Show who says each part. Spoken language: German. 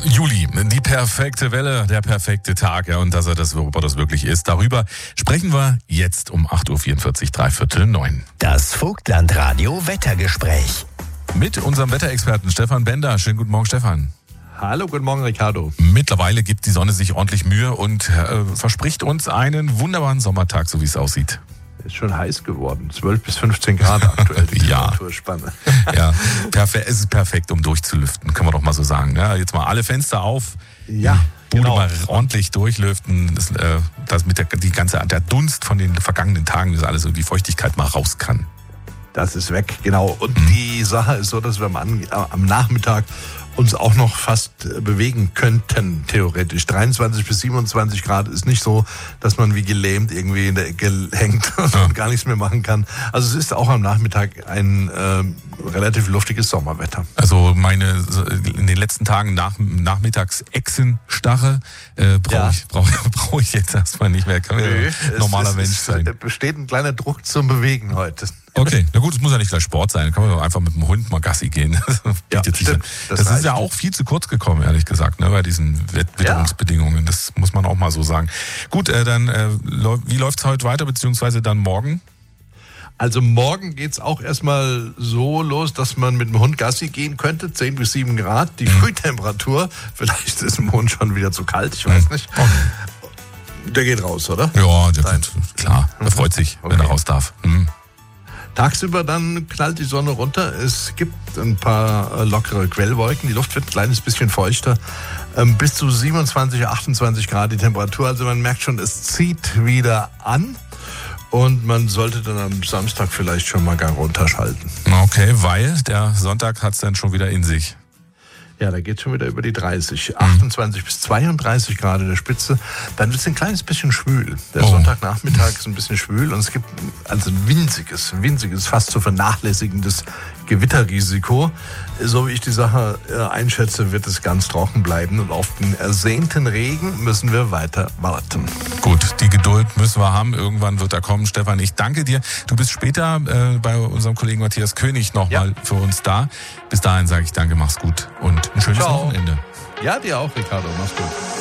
Speaker 1: Juli, die perfekte Welle, der perfekte Tag, ja, und dass er das wirklich ist. Darüber sprechen wir jetzt um 8.44 Uhr, 8:45.
Speaker 2: Das Vogtland-Radio Wettergespräch.
Speaker 1: Mit unserem Wetterexperten Stefan Bender. Schönen guten Morgen, Stefan.
Speaker 3: Hallo, guten Morgen, Ricardo.
Speaker 1: Mittlerweile gibt die Sonne sich ordentlich Mühe und verspricht uns einen wunderbaren Sommertag, so wie es aussieht.
Speaker 3: Ist schon heiß geworden. 12 bis 15 Grad aktuell, die
Speaker 1: Ja.
Speaker 3: Temperaturspanne.
Speaker 1: Ja, es ist perfekt, um durchzulüften, können wir doch mal so sagen. Ja, jetzt mal alle Fenster auf.
Speaker 3: Ja,
Speaker 1: Bude
Speaker 3: genau.
Speaker 1: mal ordentlich durchlüften, dass mit der Dunst von den vergangenen Tagen, dass alles so die Feuchtigkeit mal raus kann.
Speaker 3: Das ist weg, genau. Und die Sache ist so, dass wir am Nachmittag uns auch noch fast bewegen könnten, theoretisch. 23 bis 27 Grad ist nicht so, dass man wie gelähmt irgendwie in der Ecke hängt und gar nichts mehr machen kann. Also es ist auch am Nachmittag ein relativ luftiges Sommerwetter.
Speaker 1: Also in den letzten Tagen nachmittags Echsenstarre brauche ich jetzt erstmal nicht mehr. Kann normaler Mensch sein.
Speaker 3: Es besteht ein kleiner Druck zum Bewegen heute.
Speaker 1: Okay, na gut, es muss ja nicht gleich Sport sein. Kann man doch einfach mit dem Hund mal Gassi gehen.
Speaker 3: Ja, stimmt.
Speaker 1: Das ist ja auch viel zu kurz gekommen, ehrlich gesagt, ne, bei diesen Witterungsbedingungen. Das muss man auch mal so sagen. Gut, dann wie läuft's heute weiter, beziehungsweise dann morgen?
Speaker 3: Also morgen geht's auch erstmal so los, dass man mit dem Hund Gassi gehen könnte, 10 bis 7 Grad. Die Frühtemperatur, vielleicht ist dem Hund schon wieder zu kalt, ich weiß nicht.
Speaker 1: Okay.
Speaker 3: Der geht raus, oder?
Speaker 1: Ja, klar, er freut sich, wenn er raus darf.
Speaker 3: Tagsüber dann knallt die Sonne runter. Es gibt ein paar lockere Quellwolken. Die Luft wird ein kleines bisschen feuchter. Bis zu 27, 28 Grad die Temperatur. Also man merkt schon, es zieht wieder an. Und man sollte dann am Samstag vielleicht schon mal gar runterschalten.
Speaker 1: Okay, weil der Sonntag hat es dann schon wieder in sich.
Speaker 3: Ja, da geht es schon wieder über die 30. 28 bis 32 Grad in der Spitze. Dann wird es ein kleines bisschen schwül. Der Sonntagnachmittag ist ein bisschen schwül und es gibt also ein winziges, fast zu vernachlässigendes Gewitterrisiko. So wie ich die Sache einschätze, wird es ganz trocken bleiben und auf den ersehnten Regen müssen wir weiter warten.
Speaker 1: Gut, die Geduld müssen wir haben. Irgendwann wird er kommen. Stefan, ich danke dir. Du bist später bei unserem Kollegen Matthias König nochmal für uns da. Bis dahin sage ich danke, mach's gut und ein schönes Wochenende.
Speaker 3: Ja, dir auch, Ricardo. Mach's gut.